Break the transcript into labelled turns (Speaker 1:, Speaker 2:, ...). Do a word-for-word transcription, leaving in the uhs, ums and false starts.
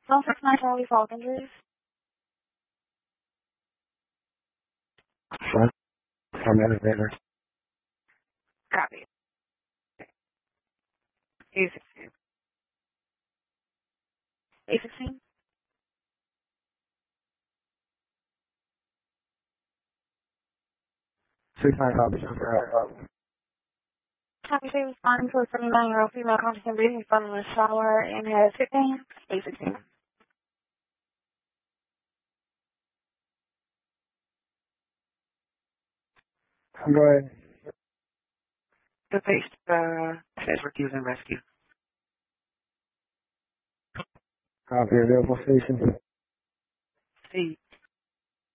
Speaker 1: one six nine Charlie Falcon, please.
Speaker 2: Front from elevator.
Speaker 1: Copy. A sixteen. A sixteen?
Speaker 2: Six nine copies of her.
Speaker 1: Happy to respond to a seventy-nine-year-old female conscious and breathing from the shower and has fifteen. A sixteen.
Speaker 2: Go ahead.
Speaker 1: The patient uh, says refuse and rescue.
Speaker 2: Copy available station.
Speaker 1: C.